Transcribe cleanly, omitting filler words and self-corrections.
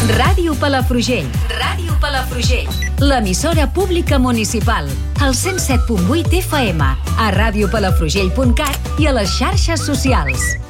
Ràdio Palafrugell. Ràdio Palafrugell. L'emissora pública municipal. Al 107.8 FM. A radiopalafrugell.cat i a les xarxes socials.